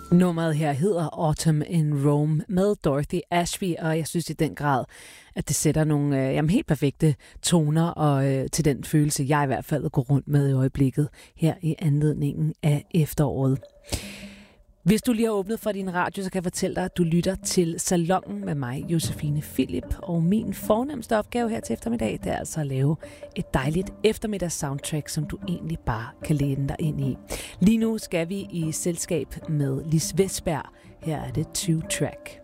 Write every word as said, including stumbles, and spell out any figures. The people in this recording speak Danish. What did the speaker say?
Nummeret her hedder Autumn in Rome med Dorothy Ashby, og jeg synes i den grad, at det sætter nogle øh, jamen, helt perfekte toner og øh, til den følelse, jeg i hvert fald går rundt med i øjeblikket her i anledningen af efteråret. Hvis du lige har åbnet for din radio, så kan jeg fortælle dig, at du lytter til Salonen med mig, Josefine Philip. Og min fornemmeste opgave her til eftermiddag, det er altså at lave et dejligt eftermiddags-soundtrack, som du egentlig bare kan læne dig ind i. Lige nu skal vi i selskab med Lis Vestberg. Her er det Two Track.